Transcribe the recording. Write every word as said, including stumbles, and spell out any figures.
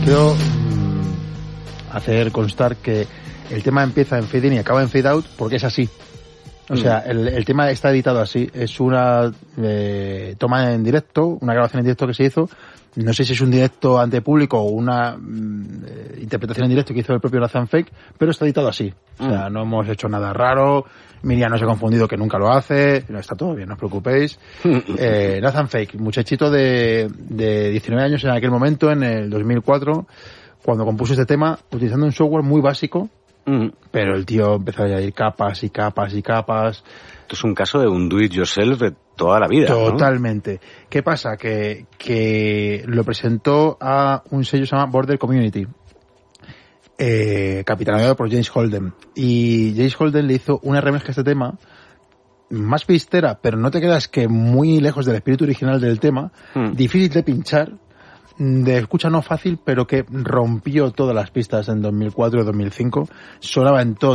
Quiero mmm, hacer constar que el tema empieza en fade in y acaba en fade out porque es así. O sea, el, el tema está editado así. Es una eh, toma en directo, una grabación en directo que se hizo. No sé si es un directo ante público o una eh, interpretación en directo que hizo el propio Nathan Fake, pero está editado así. O sea, no hemos hecho nada raro. Miriam no se ha confundido, que nunca lo hace. No, está todo bien, no os preocupéis. Eh, Nathan Fake, muchachito de, de diecinueve años en aquel momento, en el dos mil cuatro, cuando compuso este tema, utilizando un software muy básico. Mm. Pero el tío empezó a ir capas y capas y capas. Esto es un caso de un do-it-yourself de toda la vida. Totalmente. ¿No? ¿Qué pasa? Que, que lo presentó a un sello que se llama Border Community, eh, capitaneado por James Holden. Y James Holden le hizo una remezcla a este tema, más pistera, pero no te quedas que muy lejos del espíritu original del tema, mm. difícil de pinchar, de escucha no fácil, pero que rompió todas las pistas en dos mil cuatro y dos mil cinco, sonaba en todo